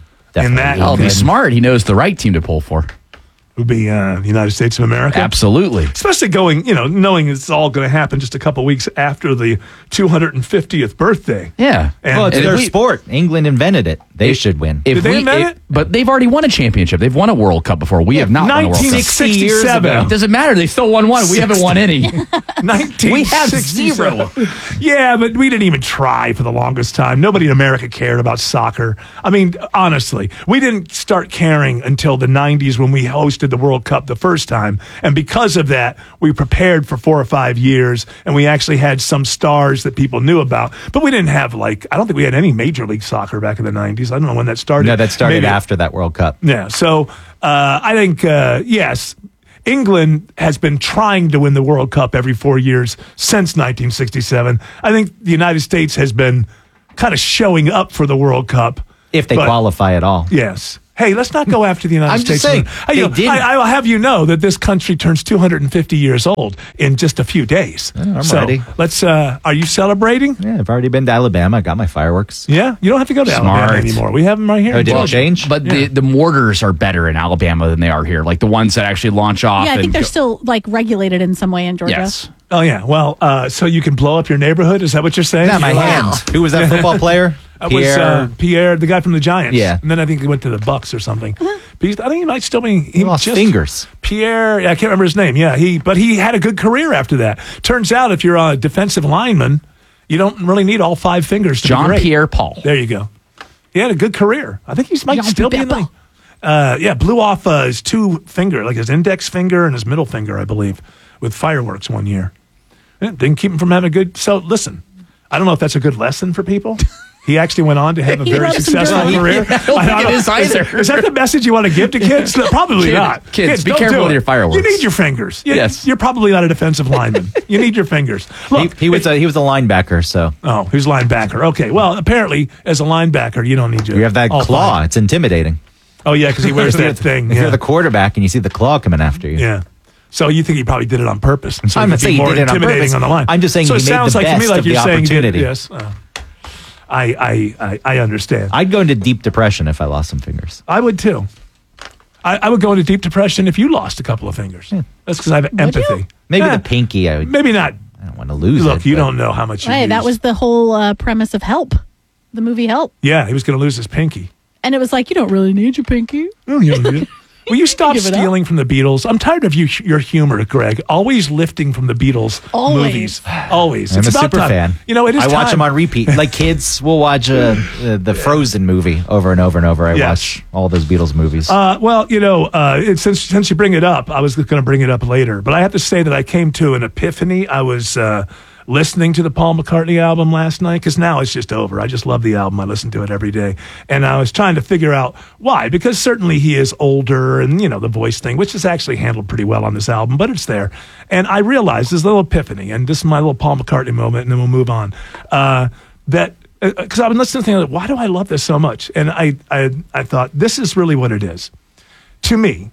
In that, Oh, he's smart. He knows the right team to pull for. Would be uh, the United States of America. Absolutely. Especially going, you know, knowing it's all going to happen just a couple weeks after the two hundred fiftieth birthday. Yeah. And- well, it's and their we- sport. England invented it. They should win. If we, if- But they've already won a championship. They've won a World Cup before. We have not won a World Cup. nineteen sixty-seven. It doesn't matter. They still won one. We haven't won any. nineteen We have sixty-seven. zero. Yeah, but we didn't even try for the longest time. Nobody in America cared about soccer. I mean, honestly, we didn't start caring until the nineties when we hosted hosted the World Cup the first time. And because of that, we prepared for four or five years, and we actually had some stars that people knew about. But we didn't have, like, I don't think we had any Major League Soccer back in the nineties. I don't know when that started. No, that started Maybe. after that World Cup. Yeah, so uh, I think, uh, yes, England has been trying to win the World Cup every four years since nineteen sixty-seven. I think the United States has been kind of showing up for the World Cup. If they but- qualify at all. Yes. Hey, let's not go after the United I'm States. just saying, I, you they know, didn't. I, I'll have you know that this country turns two hundred fifty years old in just a few days. I'm so ready. Let's. Uh, are you celebrating? Yeah, I've already been to Alabama. Got my fireworks. Yeah, you don't have to go to Smart. Alabama anymore. We have them right here. Oh, did Well, it change? But the, the mortars are better in Alabama than they are here. Like the ones that actually launch off. Yeah, I think and they're go- still like regulated in some way in Georgia. Yes. Oh yeah. Well, uh, so you can blow up your neighborhood. Is that what you're saying? Not my You're like- hands. Who was that football player? That was Pierre. uh, Pierre, the guy from the Giants. Yeah. And then I think he went to the Bucks or something. But he's- I think he might still be. He, He lost just- fingers. Pierre, I can't remember his name. Yeah, he. But he had a good career after that. Turns out, if you're a defensive lineman, you don't really need all five fingers to be great. Jean-Pierre Paul. There you go. He had a good career. I think he might Jean-Pierre still be in the. Paul. Uh, yeah, blew off uh, his two finger, like his index finger and his middle finger, I believe, with fireworks one year. It didn't keep him from having a good. So listen, I don't know if that's a good lesson for people. He actually went on to have a He very loves some successful dirty. career. I don't think it is either. Is that the message you want to give to kids? No, probably Kid- not. kids, be don't careful do with it. your fireworks. You need your fingers. You, Yes. You're probably not a defensive lineman. You need your fingers. He, Look, he was a, he was a linebacker, so oh, who's linebacker? Okay, well, apparently, as a linebacker, you don't need your. you have that all claw. five. It's intimidating. Oh yeah, because he wears that thing. If Yeah. you're the quarterback and you see the claw coming after you. yeah. So you think he probably did it on purpose? And so I'm he not could be saying he more did it on intimidating purpose. on the line. I'm just saying so he it made sounds the like to me best like of you're the saying he did- opportunity. yes. Uh, I, I I I understand. I'd go into deep depression if I lost some fingers. I would too. I, I would go into deep depression if you lost a couple of fingers. That's because I have empathy. Maybe Yeah. the pinky. I, would, Maybe not. I don't want to lose Look, it. you but- don't know how much you Hey, that used. was the whole uh, premise of Help, the movie Help. Yeah, he was going to lose his pinky. And it was like, you don't really need your pinky. Oh, you don't need it. Will you stop Give it up. stealing from the Beatles? I'm tired of you, your humor, Greg. Always lifting from the Beatles Always. movies. Always. I'm it's a about super time. fan. You know, it is I watch time. them on repeat. Like kids will watch uh, uh, the Frozen movie over and over and over. I Yes. watch all those Beatles movies. Uh, well, you know, uh, it, since since you bring it up, I was going to bring it up later, but I have to say that I came to an epiphany. I was uh, listening to the Paul McCartney album last night because now it's just over. I just love the album. I listen to it every day, and I was trying to figure out why. Because certainly he is older, and you know the voice thing, which is actually handled pretty well on this album, but it's there. And I realized this little epiphany, and this is my little Paul McCartney moment, and then we'll move on. Uh, that. Because I've been listening to things like, why do I love this so much? And I, I, I thought, this is really what it is. To me,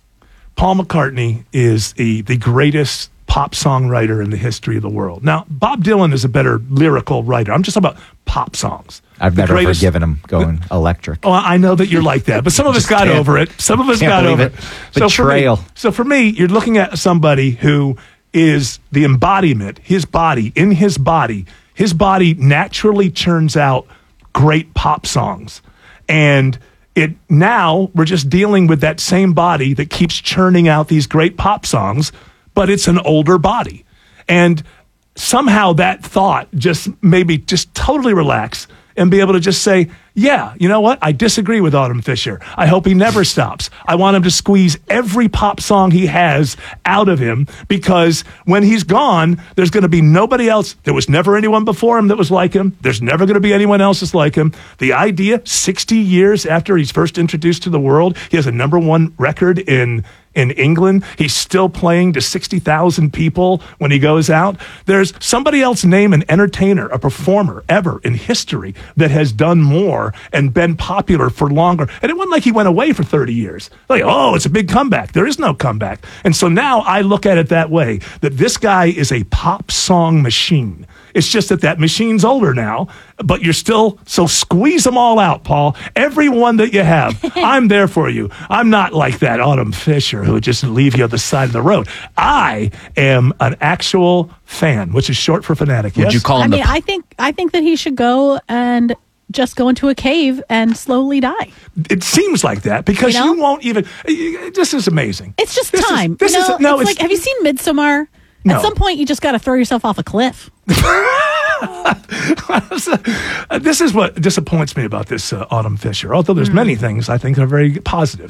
Paul McCartney is the, the greatest pop songwriter in the history of the world. Now, Bob Dylan is a better lyrical writer. I'm just talking about pop songs. I've The never greatest- forgiven him going electric. Oh, I know that you're like that, but some of us Just got can't- over it. Some of us can't got believe over it. it. So for me- Betrayal. So for me, you're looking at somebody who is the embodiment, his body, in his body, his body naturally churns out great pop songs. And it now we're just dealing with that same body that keeps churning out these great pop songs, but it's an older body. And somehow that thought just made me just totally relax and be able to just say, yeah, you know what? I disagree with Autumn Fisher. I hope he never stops. I want him to squeeze every pop song he has out of him because when he's gone, there's going to be nobody else. There was never anyone before him that was like him. There's never going to be anyone else that's like him. The idea, sixty years after he's first introduced to the world, he has a number one record in in England. He's still playing to sixty thousand people when he goes out. There's somebody else name an entertainer, a performer ever in history that has done more and been popular for longer. And it wasn't like he went away for thirty years. Like, oh, it's a big comeback. There is no comeback. And so now I look at it that way, that this guy is a pop song machine. It's just that that machine's older now, but you're still, so squeeze them all out, Paul. Every one that you have, I'm there for you. I'm not like that Autumn Fisher who would just leave you on the side of the road. I am an actual fan, which is short for fanatic. Would yes? you call I him mean, the I think I think that he should go and just go into a cave and slowly die. It seems like that because You you, know? won't even. This is amazing. It's just This is- time. this you is know, no. it's, It's, like, have you seen Midsommar? No. At some point, you just got to throw yourself off a cliff. this is what disappoints me about this uh, Autumn Fisher. Although there's Mm. many things I think are very positive.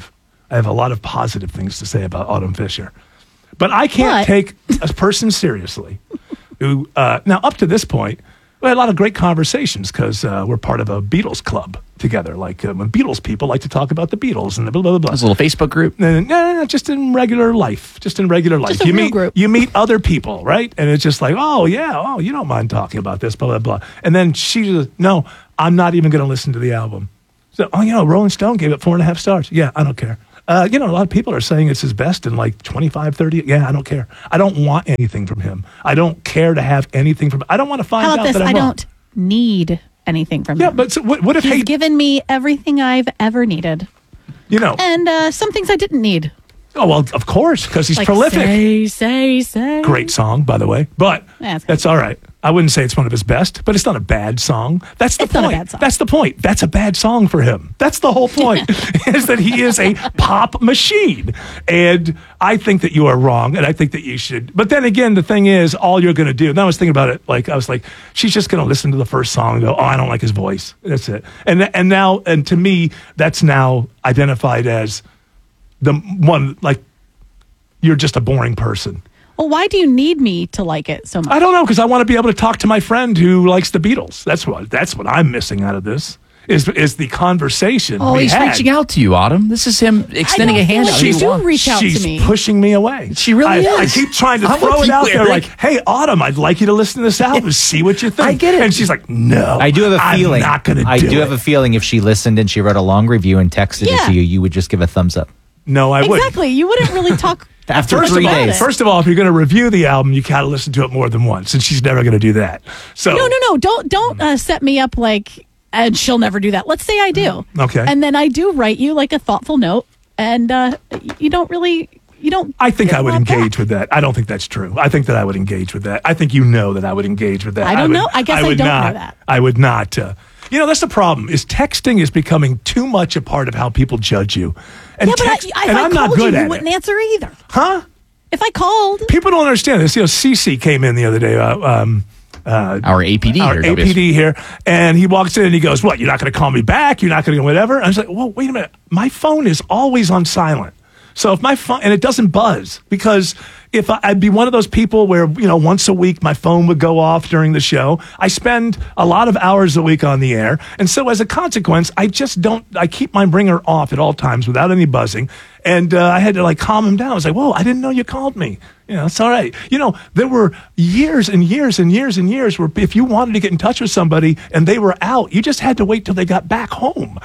I have a lot of positive things to say about Autumn Fisher. But I can't What? take a person seriously who, uh, now up to this point, we had a lot of great conversations because uh, we're part of a Beatles club together. Like uh, when Beatles people like to talk about the Beatles and the blah, blah, blah. There's a little Facebook group. No, no, no, no, just in regular life. Just in regular life. Just a you real meet group. you meet other people, right? And it's just like, oh yeah, oh you don't mind talking about this, blah blah blah. And then she just, no, I'm not even going to listen to the album. So, oh, you know, Rolling Stone gave it four and a half stars. Yeah, I don't care. Uh, you know, a lot of people are saying it's his best in like twenty-five, thirty. Yeah, I don't care. I don't want anything from him. I don't care to have anything from him. I don't want to find How out about this? that I'm I wrong. don't need anything from Yeah, him. but so what, what if He's he, given me everything I've ever needed. you know, And uh, some things I didn't need. oh, well, of course, because he's Like prolific. Say, say, say. Great song, by the way, but Yeah, it's that's all right. I wouldn't say it's one of his best, but it's not a bad song. That's the It's point. not a bad song. That's the point. That's a bad song for him. That's the whole point, is that he is a pop machine. And I think that you are wrong, and I think that you should. But then again, the thing is, all you're going to do, and I was thinking about it, like, I was like, she's just going to listen to the first song and go, oh, I don't like his voice. That's it. And, and now, and to me, that's now identified as the one, like, you're just a boring person. Well, why do you need me to like it so much? I don't know, because I want to be able to talk to my friend who likes the Beatles. That's what that's what I'm missing out of this. Is is the conversation? Oh, we he's had. reaching out to you, Autumn. This is him extending I a don't hand feel out. like He you do wants- reach out to She's me. pushing me away. She really I, is. I keep trying to I'm throw with it you, out there, Eric. like, "Hey, Autumn, I'd like you to listen to this album, see what you think." I get it. And she's like, "No, I do have a feeling. I'm not going to I do, do it." have a feeling if she listened and she wrote a long review and texted Yeah. it to you, you would just give a thumbs up. No, I wouldn't. Exactly. You wouldn't really talk. After First three of all, days. first of all, if you're going to review the album, you got to listen to it more than once, and she's never going to do that. So No, no, no. Don't don't uh, set me up like, and she'll never do that. Let's say I do. Okay. And then I do write you like a thoughtful note, and uh, you don't really, you don't. I think give I would one back. engage with that. I don't think that's true. I think that I would engage with that. I think you know that I would engage with that. I don't would, know. I guess I would don't know not, that. I would not. Uh, you know, that's the problem. Is texting is becoming too much a part of how people judge you. And Yeah, but text, I, if and I I'm called not good you, at you wouldn't it. answer either. Huh? If I called, People don't understand this. You know, Cece came in the other day. Uh, um, uh, Our A P D our here, A P D here, and he walks in and he goes, "What? You're not going to call me back? You're not going to whatever?" I was like, "Well, wait a minute. My phone is always on silent. So if my phone and it doesn't buzz because if I, I'd be one of those people where you know once a week my phone would go off during the show. I spend a lot of hours a week on the air, and so as a consequence, I just don't. I keep my ringer off at all times without any buzzing, and uh, I had to like calm him down. I was like, "Whoa, I didn't know you called me. You know, it's all right." You know, there were years and years and years and years where if you wanted to get in touch with somebody and they were out, you just had to wait till they got back home.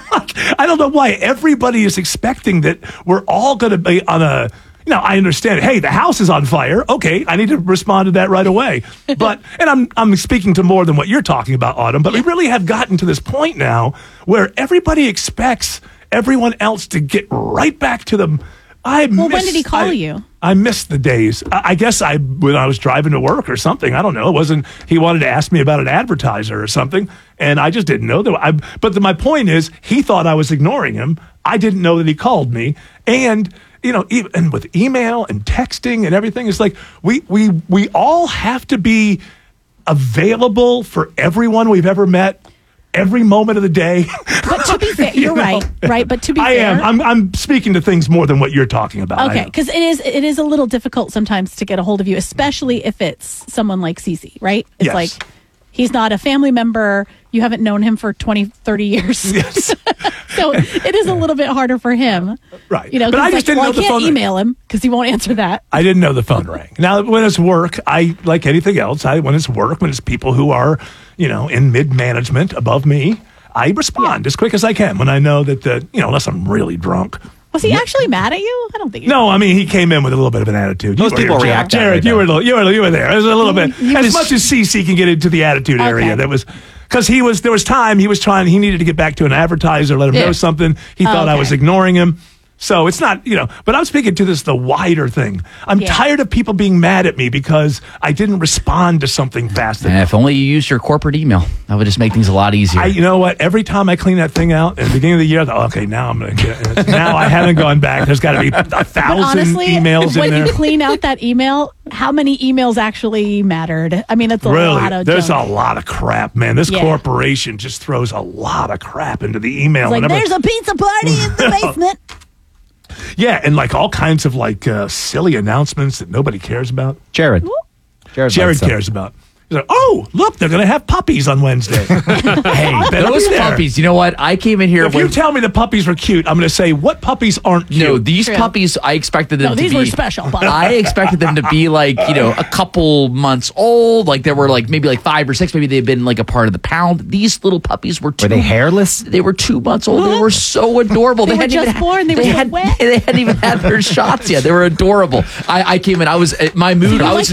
I don't know why everybody is expecting that we're all going to be on a. You know, I understand. Hey, the house is on fire. Okay, I need to respond to that right away. But and I'm I'm speaking to more than what you're talking about, Autumn. But we really have gotten to this point now where everybody expects everyone else to get right back to them. I well, miss, when did he call I, you? I missed the days. I, I guess I when I was driving to work or something. I don't know. It wasn't. He wanted to ask me about an advertiser or something, and I just didn't know that. I, but the, my point is, he thought I was ignoring him. I didn't know that he called me, and. You know, e- and with email and texting and everything, it's like we we we all have to be available for everyone we've ever met, every moment of the day. But to be fair, You you're know? right, right. But to be I fair, am. I'm I'm speaking to things more than what you're talking about. I okay, am. because it is it is a little difficult sometimes to get a hold of you, especially if it's someone like Cece, right? It's Yes. like he's not a family member. You haven't known him for twenty, thirty years. Yes. So it is a little bit harder for him. Right. You know, But 'cause I he's just like, didn't well, know the I can't phone- email him because he won't answer that. I didn't know the phone rang. Now, when it's work, I like anything else. I when it's work, when it's people who are, you know, in mid management above me, I respond as quick as I can when I know that the, you know, unless I'm really drunk. Was he actually mad at you? I don't think. He No, I mean he came in with a little bit of an attitude. You Most were people here, react Jared. that way, Jared, you were you were you were there. There's a little bit He as was- much as C C can get into the attitude area. Okay. That was because he was there was time he was trying. He needed to get back to an advertiser, let him Yeah. know something. He thought I Okay. was ignoring him. So it's not, you know, but I'm speaking to this, the wider thing. I'm Yeah. tired of people being mad at me because I didn't respond to something fast And enough. if only you used your corporate email, that would just make things a lot easier. I, you know what? Every time I clean that thing out at the beginning of the year, I thought, okay, now I'm going to get it. Now I haven't gone back. There's got to be a But thousand honestly, emails in when there. you clean out that email, how many emails actually mattered? I mean, it's a Really, lot of there's junk. a lot of crap, man. This Yeah. corporation just throws a lot of crap into the email. It's like, and everyone- there's a pizza party in the basement. Yeah, and like all kinds of like uh, silly announcements that nobody cares about. Jared. Jared, Jared cares about. He's like, oh, look, they're going to have puppies on Wednesday. Hey, better those be there. puppies, you know what? I came in here If with... you tell me the puppies were cute, I'm going to say, what puppies aren't cute? No, these True. puppies, I expected them No, to these be... were special, but- I expected them to be like, you know, a couple months old. Like they were like maybe like five or six. Maybe they'd been like a part of the pound. These little puppies were two... Were they hairless? They were two months old. They were so adorable. They were hadn't just even born. They were so hadn't- wet. They hadn't even had their shots yet. They were adorable. I, I came in. I was... My mood... You I like was